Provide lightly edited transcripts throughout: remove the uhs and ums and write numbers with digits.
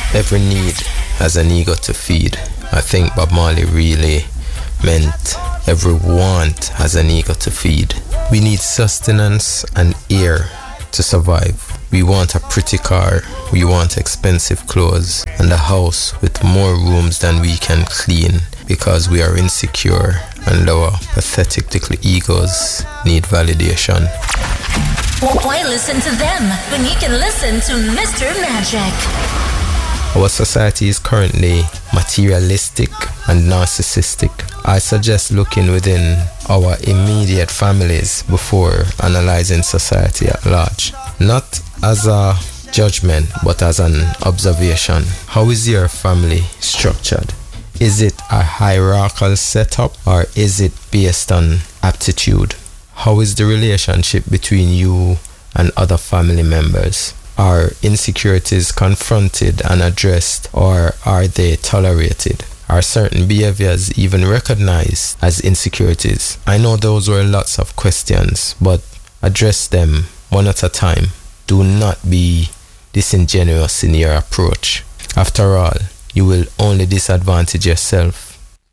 Every need has an ego to feed. I think Bob Marley really meant every want has an ego to feed. We need sustenance and air to survive. We want a pretty car, we want expensive clothes, and a house with more rooms than we can clean because we are insecure and our pathetic little egos need validation. Why listen to them when you can listen to Mr. Magic? Our society is currently materialistic and narcissistic. I suggest looking within our immediate families before analyzing society at large. Not as a judgment, but as an observation. How is your family structured? Is it a hierarchical setup or is it based on aptitude? How is the relationship between you and other family members? Are insecurities confronted and addressed, or are they tolerated? Are certain behaviors even recognized as insecurities? I know those were lots of questions, but address them one at a time. Do not be disingenuous in your approach. After all, you will only disadvantage yourself.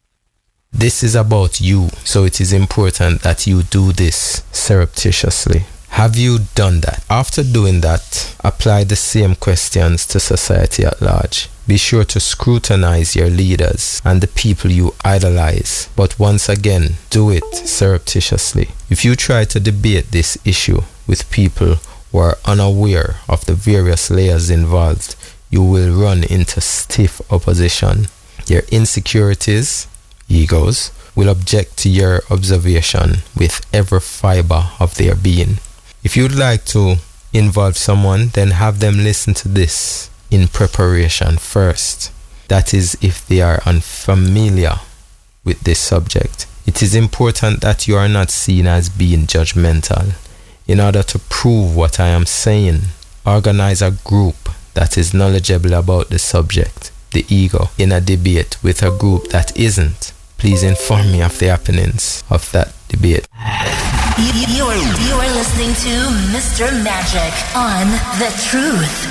This is about you, so it is important that you do this surreptitiously. Have you done that? After doing that, apply the same questions to society at large. Be sure to scrutinize your leaders and the people you idolize, but once again, do it surreptitiously. If you try to debate this issue with people who are unaware of the various layers involved, you will run into stiff opposition. Your insecurities, egos, will object to your observation with every fiber of their being. If you'd like to involve someone, then have them listen to this in preparation first. That is, if they are unfamiliar with this subject. It is important that you are not seen as being judgmental. In order to prove what I am saying, organize a group that is knowledgeable about the subject, the ego, in a debate with a group that isn't. Please inform me of the happenings of that debate. You are listening to Mr. Magic on The Truth.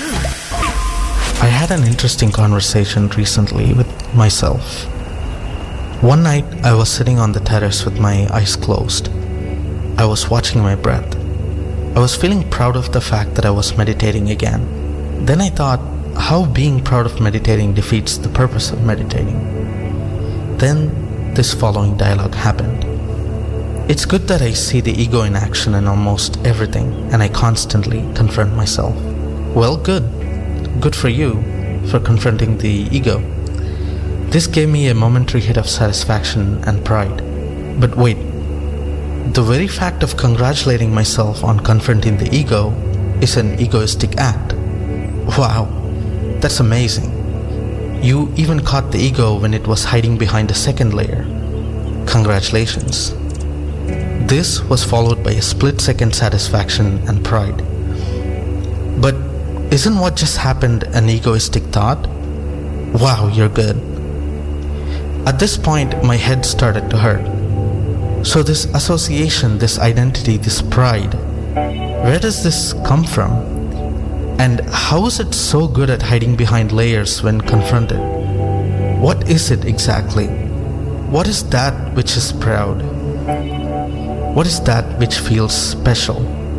I had an interesting conversation recently with myself. One night, I was sitting on the terrace with my eyes closed. I was watching my breath. I was feeling proud of the fact that I was meditating again. Then I thought how being proud of meditating defeats the purpose of meditating. Then this following dialogue happened. It's good that I see the ego in action in almost everything, and I constantly confront myself. Well, good. Good for you for confronting the ego. This gave me a momentary hit of satisfaction and pride. But wait, the very fact of congratulating myself on confronting the ego is an egoistic act. Wow, that's amazing. You even caught the ego when it was hiding behind a second layer. Congratulations. This was followed by a split-second satisfaction and pride. But isn't what just happened an egoistic thought? Wow, you're good. At this point, my head started to hurt. So this association, this identity, this pride, where does this come from? And how is it so good at hiding behind layers when confronted? What is it exactly? What is that which is proud? What is that which feels special?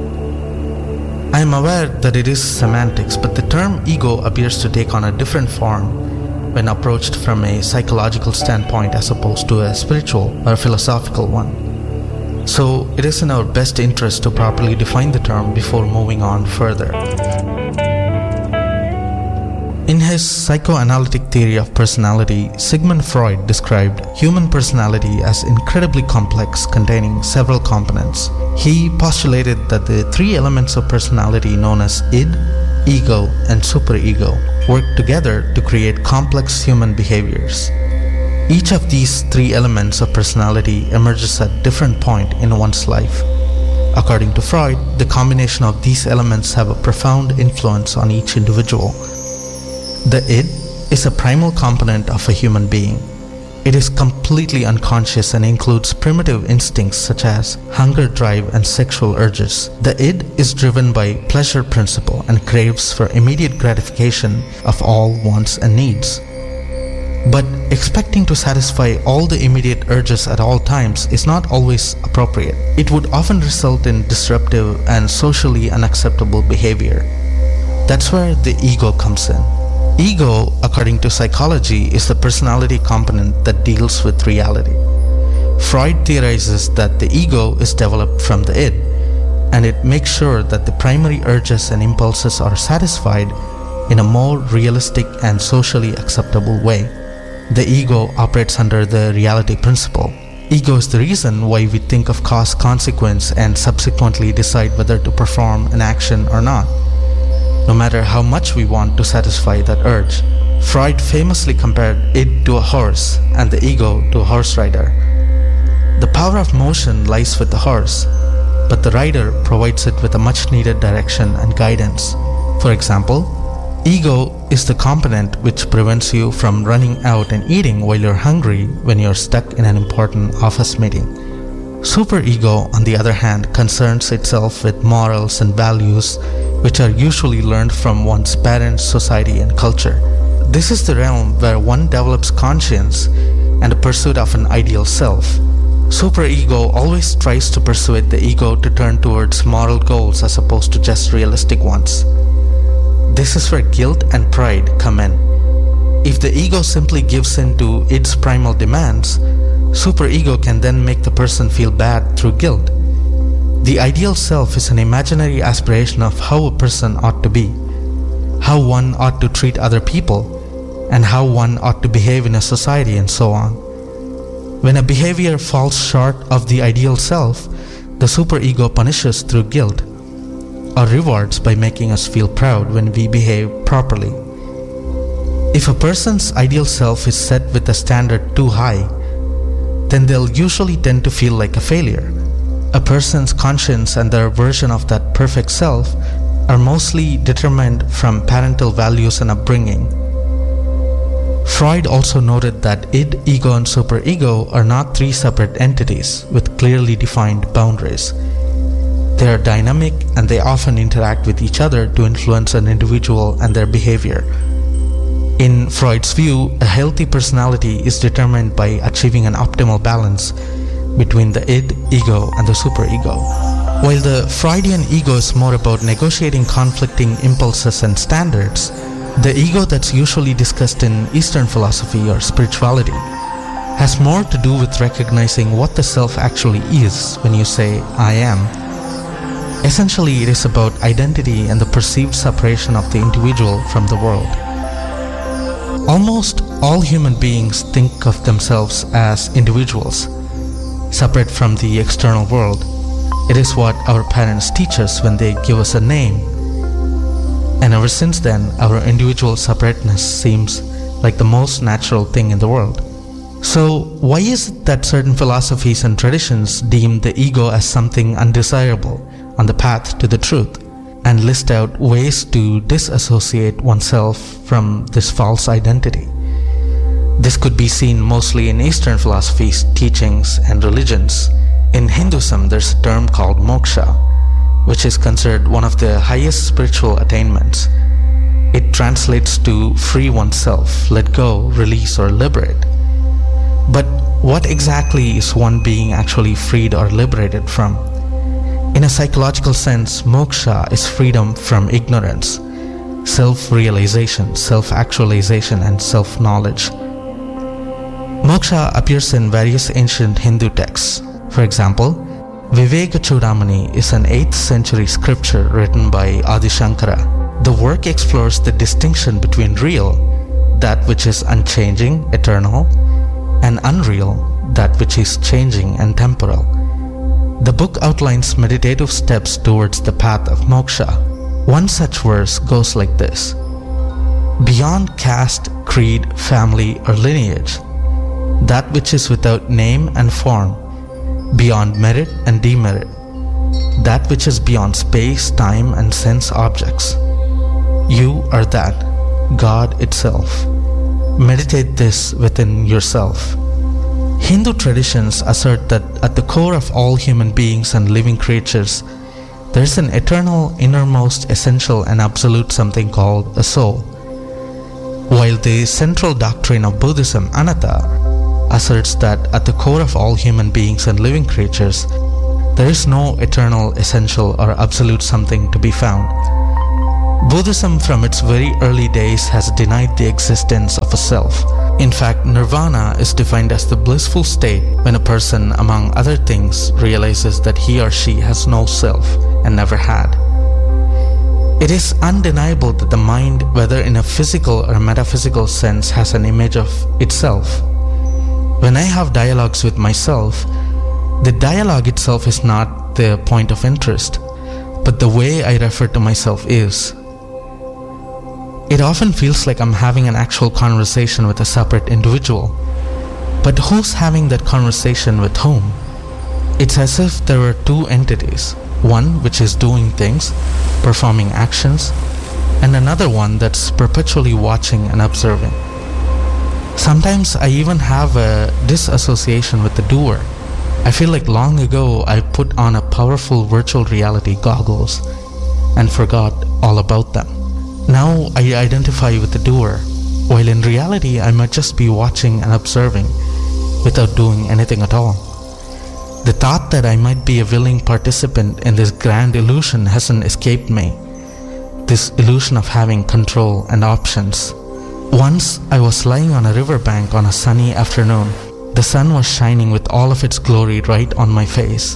I am aware that it is semantics, but the term ego appears to take on a different form when approached from a psychological standpoint as opposed to a spiritual or philosophical one. So it is in our best interest to properly define the term before moving on further. In his psychoanalytic theory of personality, Sigmund Freud described human personality as incredibly complex, containing several components. He postulated that the three elements of personality known as id, ego, and superego work together to create complex human behaviors. Each of these three elements of personality emerges at different points in one's life. According to Freud, the combination of these elements have a profound influence on each individual. The id is a primal component of a human being. It is completely unconscious and includes primitive instincts such as hunger, drive, and sexual urges. The id is driven by pleasure principle and craves for immediate gratification of all wants and needs. But expecting to satisfy all the immediate urges at all times is not always appropriate. It would often result in disruptive and socially unacceptable behavior. That's where the ego comes in. Ego, according to psychology, is the personality component that deals with reality. Freud theorizes that the ego is developed from the id, and it makes sure that the primary urges and impulses are satisfied in a more realistic and socially acceptable way. The ego operates under the reality principle. Ego is the reason why we think of cause-consequence and subsequently decide whether to perform an action or not, no matter how much we want to satisfy that urge. Freud famously compared id to a horse and the ego to a horse rider. The power of motion lies with the horse, but the rider provides it with a much needed direction and guidance. For example, ego is the component which prevents you from running out and eating while you're hungry when you're stuck in an important office meeting. Superego, on the other hand, concerns itself with morals and values which are usually learned from one's parents, society, and culture. This is the realm where one develops conscience and a pursuit of an ideal self. Superego always tries to persuade the ego to turn towards moral goals as opposed to just realistic ones. This is where guilt and pride come in. If the ego simply gives in to its primal demands, superego can then make the person feel bad through guilt. The ideal self is an imaginary aspiration of how a person ought to be, how one ought to treat other people, and how one ought to behave in a society, and so on. When a behavior falls short of the ideal self, the superego punishes through guilt, or rewards by making us feel proud when we behave properly. If a person's ideal self is set with a standard too high, then they'll usually tend to feel like a failure. A person's conscience and their version of that perfect self are mostly determined from parental values and upbringing. Freud also noted that id, ego, and superego are not three separate entities with clearly defined boundaries. They are dynamic and they often interact with each other to influence an individual and their behavior. In Freud's view, a healthy personality is determined by achieving an optimal balance between the id, ego, and the superego. While the Freudian ego is more about negotiating conflicting impulses and standards, the ego that's usually discussed in Eastern philosophy or spirituality has more to do with recognizing what the self actually is when you say, I am. Essentially, it is about identity and the perceived separation of the individual from the world. Almost all human beings think of themselves as individuals, separate from the external world. It is what our parents teach us when they give us a name. And ever since then, our individual separateness seems like the most natural thing in the world. So, why is it that certain philosophies and traditions deem the ego as something undesirable on the path to the truth, and list out ways to disassociate oneself from this false identity? This could be seen mostly in Eastern philosophies, teachings, and religions. In Hinduism, there's a term called moksha, which is considered one of the highest spiritual attainments. It translates to free oneself, let go, release, or liberate. But what exactly is one being actually freed or liberated from? In a psychological sense, moksha is freedom from ignorance, self-realization, self-actualization, and self-knowledge. Moksha appears in various ancient Hindu texts. For example, Viveka Chudamani is an 8th century scripture written by Adi Shankara. The work explores the distinction between real, that which is unchanging, eternal, and unreal, that which is changing and temporal. The book outlines meditative steps towards the path of moksha. One such verse goes like this: beyond caste, creed, family, or lineage, that which is without name and form, beyond merit and demerit, that which is beyond space, time, and sense objects. You are that, God itself. Meditate this within yourself. Hindu traditions assert that at the core of all human beings and living creatures, there is an eternal, innermost, essential and absolute something called a soul. While the central doctrine of Buddhism, Anatta, asserts that at the core of all human beings and living creatures, there is no eternal, essential or absolute something to be found. Buddhism from its very early days has denied the existence of a self. In fact, nirvana is defined as the blissful state when a person, among other things, realizes that he or she has no self and never had. It is undeniable that the mind, whether in a physical or metaphysical sense, has an image of itself. When I have dialogues with myself, the dialogue itself is not the point of interest, but the way I refer to myself is. It often feels like I'm having an actual conversation with a separate individual. But who's having that conversation with whom? It's as if there were two entities. One which is doing things, performing actions, and another one that's perpetually watching and observing. Sometimes I even have a disassociation with the doer. I feel like long ago I put on a powerful virtual reality goggles and forgot all about them. Now I identify with the doer, while in reality I might just be watching and observing without doing anything at all. The thought that I might be a willing participant in this grand illusion hasn't escaped me. This illusion of having control and options. Once I was lying on a riverbank on a sunny afternoon. The sun was shining with all of its glory right on my face.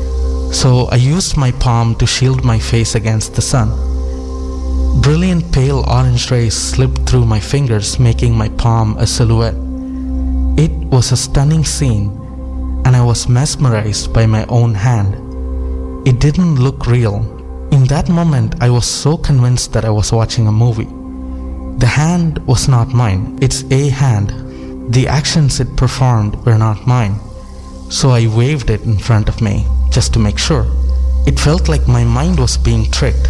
So I used my palm to shield my face against the sun. Brilliant pale orange rays slipped through my fingers, making my palm a silhouette. It was a stunning scene, and I was mesmerized by my own hand. It didn't look real. In that moment, I was so convinced that I was watching a movie. The hand was not mine. It's a hand. The actions it performed were not mine. So I waved it in front of me, just to make sure. It felt like my mind was being tricked.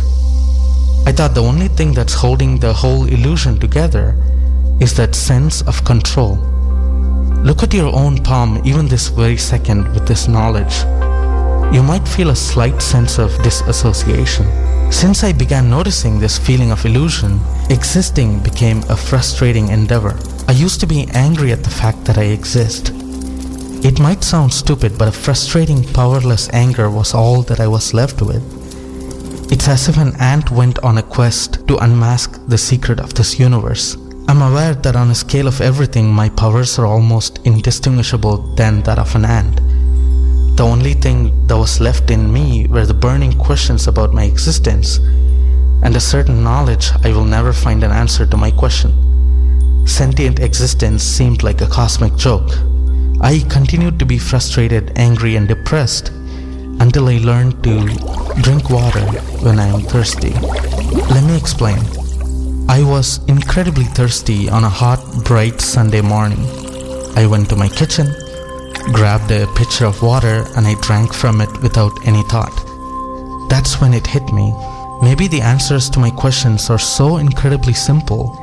I thought the only thing that's holding the whole illusion together is that sense of control. Look at your own palm even this very second with this knowledge. You might feel a slight sense of disassociation. Since I began noticing this feeling of illusion, existing became a frustrating endeavor. I used to be angry at the fact that I exist. It might sound stupid, but a frustrating, powerless anger was all that I was left with. It's as if an ant went on a quest to unmask the secret of this universe. I'm aware that on a scale of everything, my powers are almost indistinguishable than that of an ant. The only thing that was left in me were the burning questions about my existence, and a certain knowledge I will never find an answer to my question. Sentient existence seemed like a cosmic joke. I continued to be frustrated, angry, and depressed until I learned to drink water when I am thirsty. Let me explain. I was incredibly thirsty on a hot, bright Sunday morning. I went to my kitchen, grabbed a pitcher of water, and I drank from it without any thought. That's when it hit me. Maybe the answers to my questions are so incredibly simple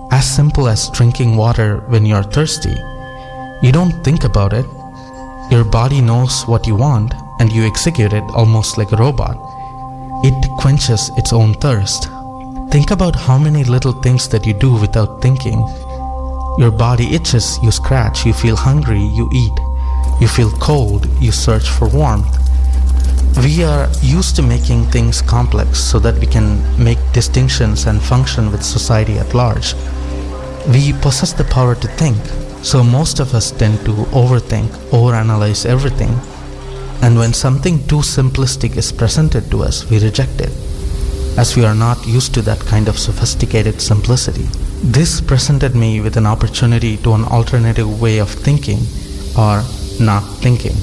as drinking water when you're thirsty. You don't think about it. Your body knows what you want, and you execute it almost like a robot. It quenches its own thirst. Think about how many little things that you do without thinking. Your body itches, you scratch. You feel hungry, you eat. You feel cold, you search for warmth. We are used to making things complex so that we can make distinctions and function with society at large. We possess the power to think, so most of us tend to overthink, overanalyze everything. And when something too simplistic is presented to us, we reject it, as we are not used to that kind of sophisticated simplicity. This presented me with an opportunity to an alternative way of thinking, or not thinking.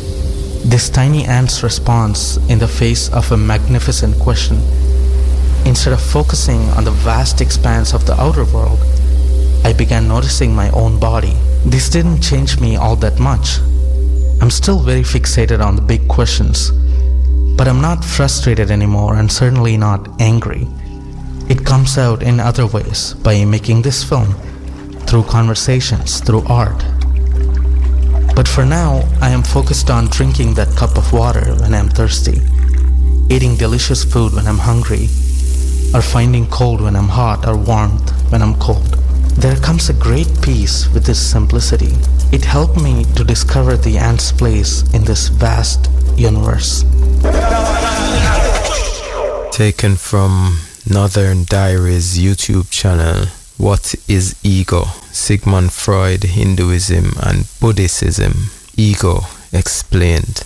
This tiny ant's response in the face of a magnificent question. Instead of focusing on the vast expanse of the outer world, I began noticing my own body. This didn't change me all that much. I'm still very fixated on the big questions, but I'm not frustrated anymore and certainly not angry. It comes out in other ways, by making this film, through conversations, through art. But for now, I am focused on drinking that cup of water when I'm thirsty, eating delicious food when I'm hungry, or finding cold when I'm hot or warmth when I'm cold. There comes a great peace with this simplicity. It helped me to discover the ant's place in this vast universe. Taken from Northern Diaries YouTube channel, What is Ego? Sigmund Freud, Hinduism and Buddhism. Ego explained.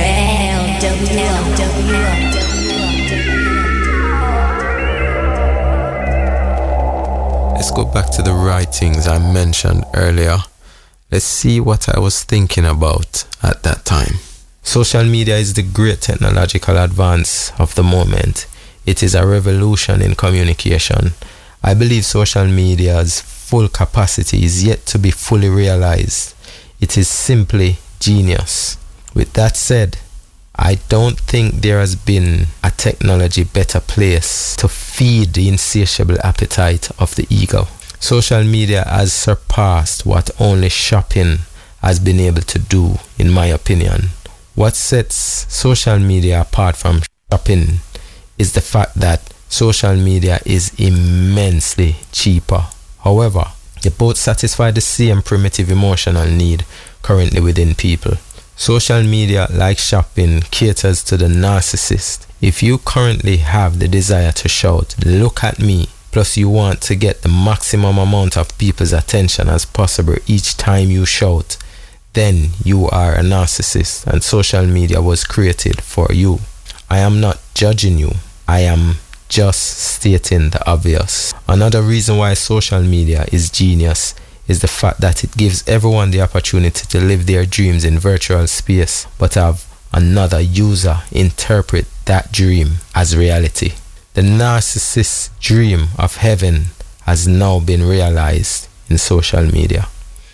Let's go back to the writings I mentioned earlier. Let's see what I was thinking about at that time. Social media is the great technological advance of the moment. It is a revolution in communication. I believe social media's full capacity is yet to be fully realized. It is simply genius. With that said, I don't think there has been a technology better placed to feed the insatiable appetite of the ego. Social media has surpassed what only shopping has been able to do, in my opinion. What sets social media apart from shopping is the fact that social media is immensely cheaper. However, they both satisfy the same primitive emotional need currently within people. Social media, like shopping, caters to the narcissist. If you currently have the desire to shout, "Look at me," plus you want to get the maximum amount of people's attention as possible each time you shout, then you are a narcissist and social media was created for you. I am not judging you. I am just stating the obvious. Another reason why social media is genius is the fact that it gives everyone the opportunity to live their dreams in virtual space, but have another user interpret that dream as reality. The narcissist's dream of heaven has now been realized in social media.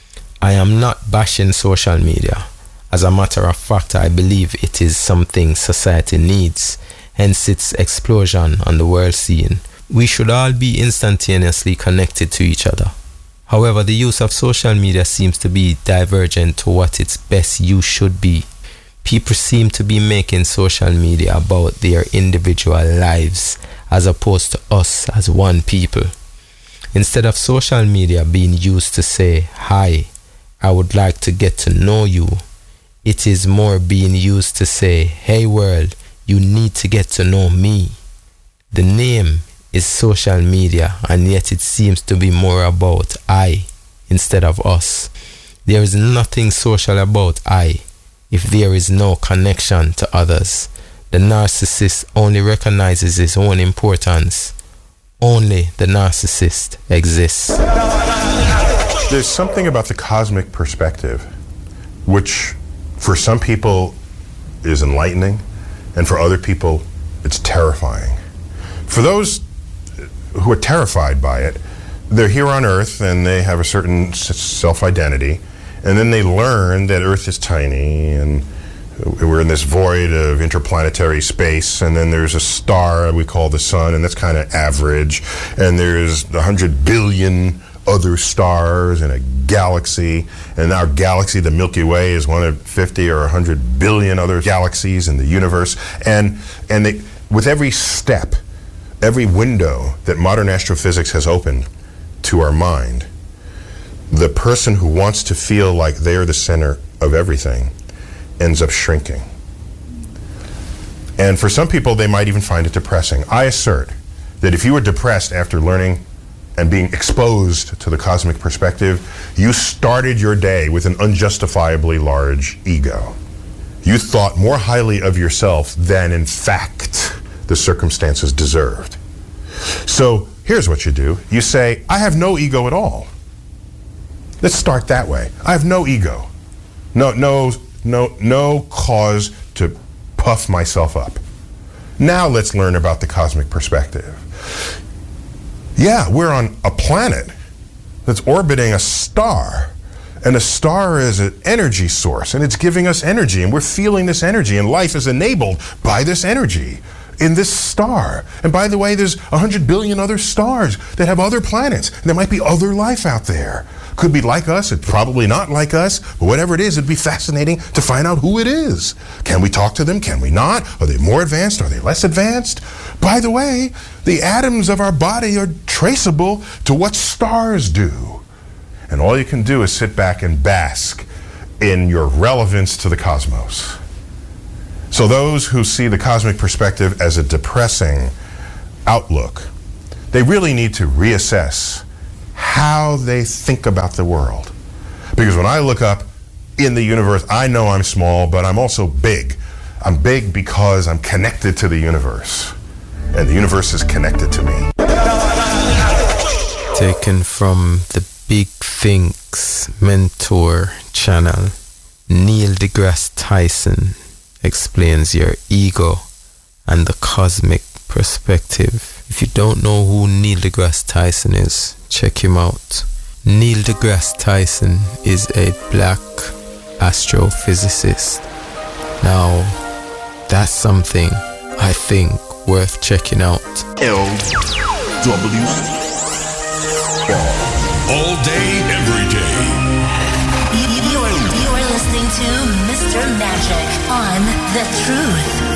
I am not bashing social media. As a matter of fact, I believe it is something society needs, hence its explosion on the world scene. We should all be instantaneously connected to each other. However, the use of social media seems to be divergent to what its best use should be. People seem to be making social media about their individual lives as opposed to us as one people. Instead of social media being used to say, "Hi, I would like to get to know you," it is more being used to say, "Hey world, you need to get to know me." The name is social media, and yet it seems to be more about I instead of us. There is nothing social about I if there is no connection to others. The narcissist only recognizes his own importance. Only the narcissist exists. There's something about the cosmic perspective which for some people is enlightening, and for other people it's terrifying. For those who are terrified by it, they're here on Earth and they have a certain self-identity, and then they learn that Earth is tiny and we're in this void of interplanetary space, and then there's a star we call the sun, and that's kind of average, and there's 100 billion other stars in a galaxy, and our galaxy, the Milky Way, is one of 50 or 100 billion other galaxies in the universe, and they, with every step, every window that modern astrophysics has opened to our mind, the person who wants to feel like they're the center of everything ends up shrinking. And for some people, they might even find it depressing. I assert that if you were depressed after learning and being exposed to the cosmic perspective, you started your day with an unjustifiably large ego. You thought more highly of yourself than, in fact, the circumstances deserved. So here's what you do. You say, I have no ego at all. Let's start that way. I have no ego. No cause to puff myself up. Now let's learn about the cosmic perspective. Yeah, we're on a planet that's orbiting a star, and a star is an energy source, and it's giving us energy, and we're feeling this energy, and life is enabled by this energy in this star. And by the way, there's 100 billion other stars that have other planets, and there might be other life out there. Could be like us, it's probably not like us, but whatever it is, it'd be fascinating to find out who it is. Can we talk to them? Can we not? Are they more advanced? Are they less advanced? By the way, the atoms of our body are traceable to what stars do. And all you can do is sit back and bask in your relevance to the cosmos. So those who see the cosmic perspective as a depressing outlook, they really need to reassess how they think about the world. Because when I look up in the universe, I know I'm small, but I'm also big. I'm big because I'm connected to the universe, and the universe is connected to me. Taken from the Big Thinks Mentor channel, Neil deGrasse Tyson explains your ego and the cosmic perspective. If you don't know who Neil deGrasse Tyson is, check him out. Neil deGrasse Tyson is a black astrophysicist. Now, that's something I think worth checking out. LW all day, every day. You are listening to Mr. Magic on The Truth.